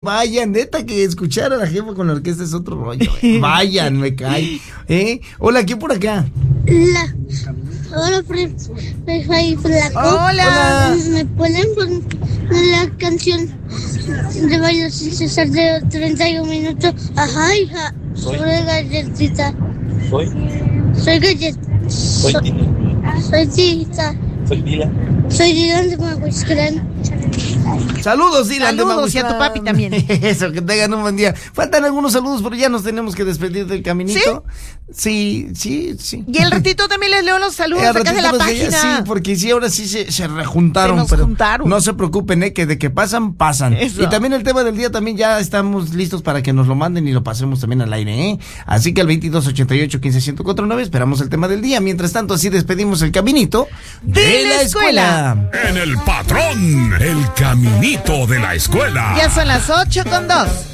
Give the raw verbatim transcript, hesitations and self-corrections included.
Vayan, neta, que escuchar a la jefa con la orquesta es otro rollo. Eh. Vayan, me cae. ¿Eh? Hola, ¿quién por acá? La, hola, Fre- Fre- Fre- Flaco. Hola. ¿Me pueden poner la canción de Bailo sin cesar de treinta y un minutos? Ajá, hija. Soy. Soy galletita. Soy. Soy galleta. Soy Soy, Dylan. soy tita. Soy Dylan. Soy Dylan de Maguiscrán. Saludos, Dylan. Saludos, y a tu papi también. Eso, que tengan un buen día. Faltan algunos saludos, pero ya nos tenemos que despedir del caminito. Sí, sí, sí. Y el ratito también les leo los saludos Eh, al acá de ratito la nos llega- página. Sí, porque sí, ahora sí se, se rejuntaron. Se nos pero juntaron. No se preocupen, eh, que de que pasan, pasan. Eso. Y también el tema del día también ya estamos listos para que nos lo manden y lo pasemos también al aire, ¿eh? Así que al veintidós ochenta y ocho quince ciento cuatro nueve esperamos el tema del día. Mientras tanto, así despedimos el caminito De la escuela. En el patrón, el caminito de la escuela. Ya son las ocho con dos.